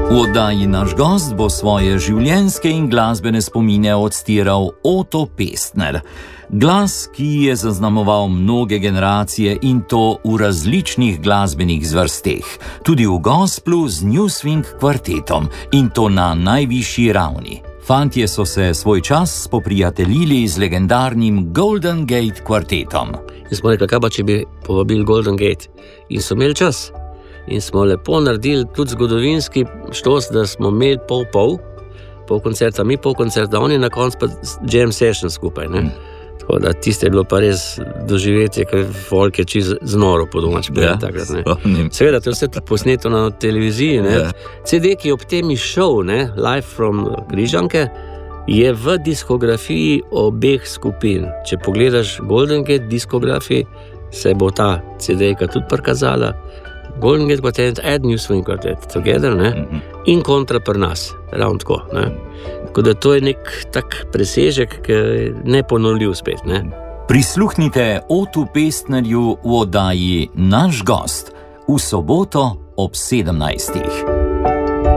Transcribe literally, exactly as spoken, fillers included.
V oddaji Naš gost bo svoje življenjske in glasbene spomine odstiral Oto Pestner. Glas, ki je zaznamoval mnoge generacije in to v različnih glasbenih zvrsteh, tudi v gospelu z New Swing kvartetom in to na najvišji ravni. Fantje so se svoj čas spoprijateljili z legendarnim Golden Gate kvartetom. In smo rekli, kaj pa če bi povabili Golden Gate? In so imeli čas. In smo lepo naredili tudi zgodovinski štos, da smo imeli pol-pol, pol koncerta, mi pol koncerta, oni na koncu pa jam session skupaj. Ne? Mm. Tako da tiste je bilo pa res doživetje, ker folk je čisto znoro po domač. Ja, takrat, ne? Seveda, to je vse posneto na televiziji. Ne? Ja. C D, ki je ob tem išel, ne? Live from Križanke, je v diskografiji obeh skupin. Če pogledaš Golden Gate diskografiji, se bo ta C D-ka tudi prikazala. Golden Gate Quartet and New Swing Quartet together, ne? Mm-hmm. In kontra pri nas, ravno tako. Ne? Tako da to je nek tak presežek, ki je neponovljiv spet. Ne? Prisluhnite Otu Pestnerju v oddaji Naš gost v soboto ob sedemnajstih.